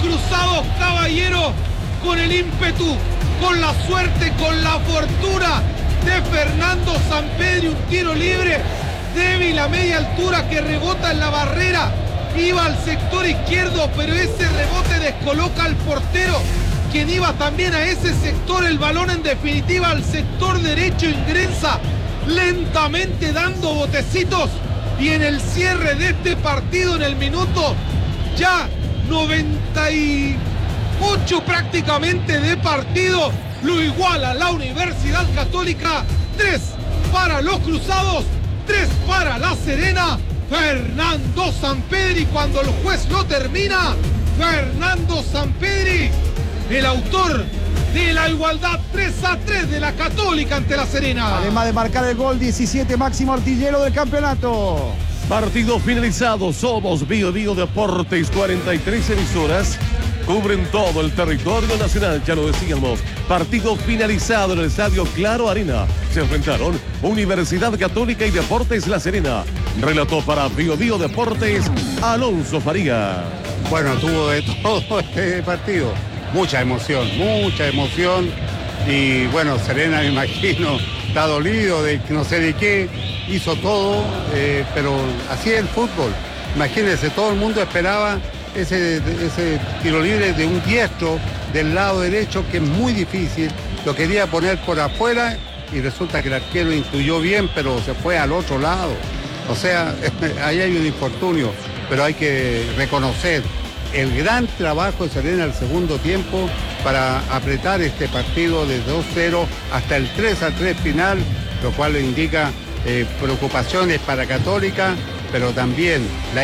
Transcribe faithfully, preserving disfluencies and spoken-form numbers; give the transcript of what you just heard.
Cruzados, caballero, con el ímpetu, con la suerte, con la fortuna de Fernando Sampedri, un tiro libre débil a media altura que rebota en la barrera, iba al sector izquierdo, pero ese rebote descoloca al portero, quien iba también a ese sector. El balón en definitiva al sector derecho ingresa lentamente dando botecitos, y en el cierre de este partido, en el minuto ya noventa y ocho prácticamente de partido, lo iguala la Universidad Católica. Tres para los Cruzados, tres para La Serena. Fernando Sampedri, cuando el juez lo termina, Fernando Sampedri, el autor de la igualdad. Tres a tres de la Católica ante La Serena. Además de marcar el gol, diecisiete máximo artillero del campeonato. Partido finalizado. Somos Bio Bio Deportes. cuarenta y tres emisoras cubren todo el territorio nacional, ya lo decíamos. Partido finalizado en el estadio Claro Arena. Se enfrentaron Universidad Católica y Deportes La Serena. Relató para Bio Bio Deportes Alonso Faría. Bueno, tuvo de todo este partido. Mucha emoción, mucha emoción. Y bueno, Serena, me imagino, está dolido de no sé de qué. Hizo todo, eh, pero así es el fútbol. Imagínense, todo el mundo esperaba ese, ese tiro libre de un diestro del lado derecho, que es muy difícil. Lo quería poner por afuera y resulta que el arquero intuyó bien, pero se fue al otro lado. O sea, ahí hay un infortunio, pero hay que reconocer el gran trabajo de Serena al segundo tiempo para apretar este partido de dos cero hasta el tres a tres final, lo cual indica eh, preocupaciones para Católica, pero también la